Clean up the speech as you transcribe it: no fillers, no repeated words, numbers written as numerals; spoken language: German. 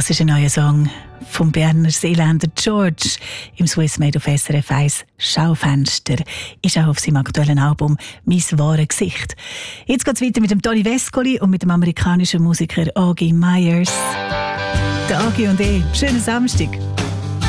Das ist ein neuer Song vom Berner Seeländer George im Swiss Made auf SRF 1 Schaufenster. Ist auch auf seinem aktuellen Album «Mein wahres Gesicht». Jetzt geht es weiter mit dem Tony Vescoli und mit dem amerikanischen Musiker Augie Myers. Der Augie und schönen Samstag.